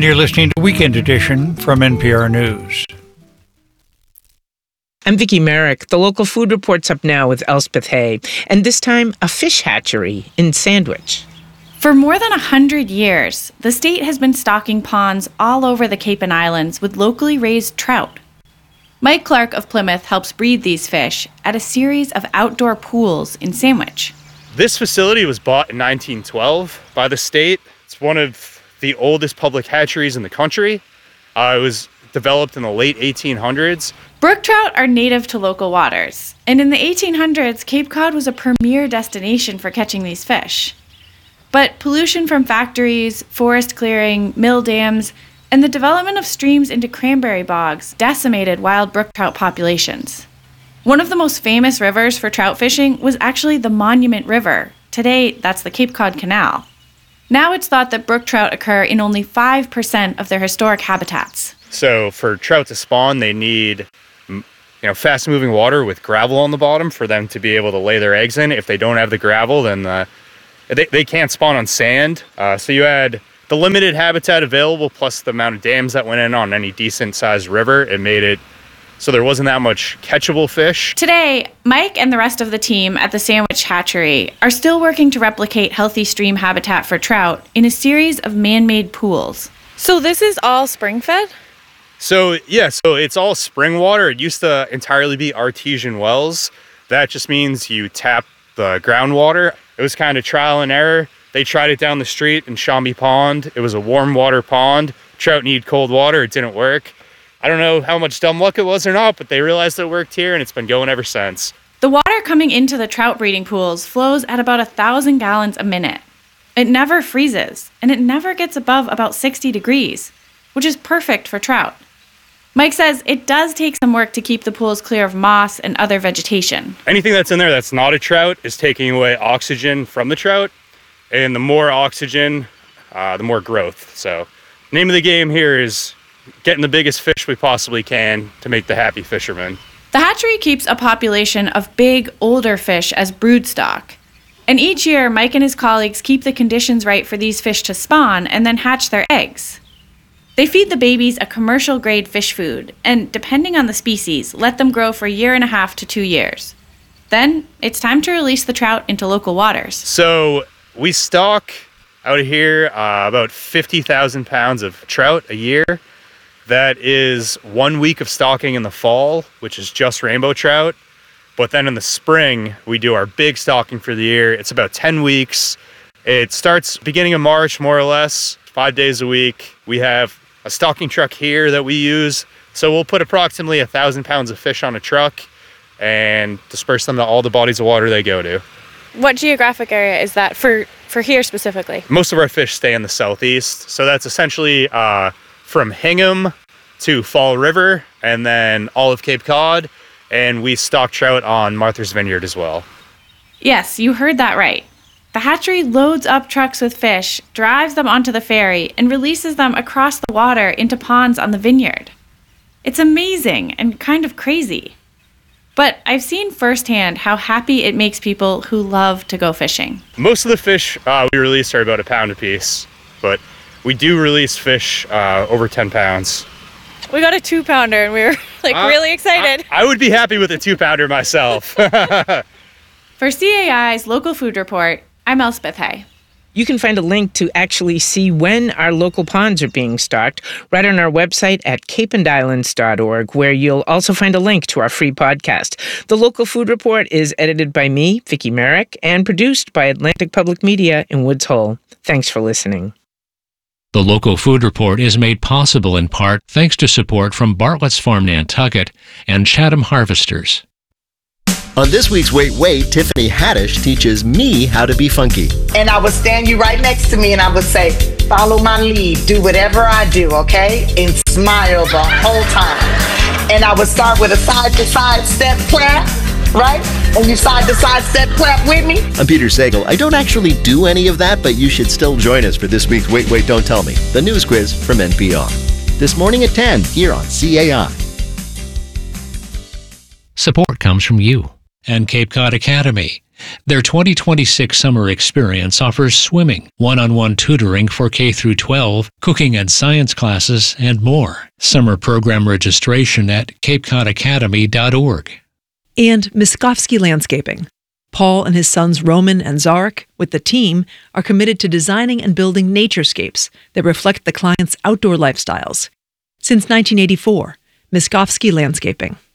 And you're listening to Weekend Edition from NPR News. I'm Vicki Merrick. The local food report's up now with Elspeth Hay, and this time a fish hatchery in Sandwich. For more than 100 years, the state has been stocking ponds all over the Cape and Islands with locally raised trout. Mike Clark of Plymouth helps breed these fish at a series of outdoor pools in Sandwich. This facility was bought in 1912 by the state. It's one of the oldest public hatcheries in the country. It was developed in the late 1800s. Brook trout are native to local waters, and in the 1800s, Cape Cod was a premier destination for catching these fish. But pollution from factories, forest clearing, mill dams, and the development of streams into cranberry bogs decimated wild brook trout populations. One of the most famous rivers for trout fishing was actually the Monument River. Today, that's the Cape Cod Canal. Now it's thought that brook trout occur in only 5% of their historic habitats. So for trout to spawn, they need fast-moving water with gravel on the bottom for them to be able to lay their eggs in. If they don't have the gravel, then they can't spawn on sand. So you had the limited habitat available plus the amount of dams that went in on any decent-sized river. It made it so there wasn't that much catchable fish. Today, Mike and the rest of the team at the Sandwich Hatchery are still working to replicate healthy stream habitat for trout in a series of man-made pools. So this is all spring-fed? So it's all spring water. It used to entirely be artesian wells. That just means you tap the groundwater. It was kind of trial and error. They tried it down the street in Shambi Pond. It was a warm water pond. Trout need cold water. It didn't work. I don't know how much dumb luck it was or not, but they realized it worked here, and it's been going ever since. The water coming into the trout breeding pools flows at about 1,000 gallons a minute. It never freezes, and it never gets above about 60 degrees, which is perfect for trout. Mike says it does take some work to keep the pools clear of moss and other vegetation. Anything that's in there that's not a trout is taking away oxygen from the trout, and the more oxygen, the more growth. So, name of the game here is getting the biggest fish we possibly can to make the happy fisherman. The hatchery keeps a population of big, older fish as broodstock. And each year, Mike and his colleagues keep the conditions right for these fish to spawn and then hatch their eggs. They feed the babies a commercial-grade fish food, and depending on the species, let them grow for 1.5 to 2 years. Then, it's time to release the trout into local waters. So, we stock out here about 50,000 pounds of trout a year. That is 1 week of stocking in the fall, which is just rainbow trout. But then in the spring, we do our big stocking for the year. It's about 10 weeks. It starts beginning of March, more or less, 5 days a week. We have a stocking truck here that we use. So we'll put approximately 1,000 pounds of fish on a truck and disperse them to all the bodies of water they go to. What geographic area is that for here specifically? Most of our fish stay in the southeast. So that's essentially from Hingham to Fall River and then all of Cape Cod. And we stock trout on Martha's Vineyard as well. Yes, you heard that right. The hatchery loads up trucks with fish, drives them onto the ferry, and releases them across the water into ponds on the vineyard. It's amazing and kind of crazy. But I've seen firsthand how happy it makes people who love to go fishing. Most of the fish we release are about a pound apiece, but we do release fish over 10 pounds. We got a 2-pounder and we were really excited. I would be happy with a 2-pounder myself. For CAI's Local Food Report, I'm Elspeth Hay. You can find a link to actually see when our local ponds are being stocked right on our website at capeandislands.org, where you'll also find a link to our free podcast. The Local Food Report is edited by me, Vicki Merrick, and produced by Atlantic Public Media in Woods Hole. Thanks for listening. The Local Food Report is made possible in part thanks to support from Bartlett's Farm Nantucket and Chatham Harvesters. On this week's Wait, Wait, Tiffany Haddish teaches me how to be funky. And I would stand you right next to me and I would say, follow my lead, do whatever I do, okay? And smile the whole time. And I would start with a side-to-side step clap, right? And you side-to-side step clap with me. I'm Peter Sagal. I don't actually do any of that, but you should still join us for this week's Wait, Wait, Don't Tell Me, the news quiz from NPR. This morning at 10 here on CAI. Support comes from you and Cape Cod Academy. Their 2026 summer experience offers swimming, one-on-one tutoring for K through 12, cooking and science classes, and more. Summer program registration at capecodacademy.org. And Miskovsky Landscaping. Paul and his sons Roman and Zarek, with the team, are committed to designing and building naturescapes that reflect the client's outdoor lifestyles. Since 1984, Miskovsky Landscaping.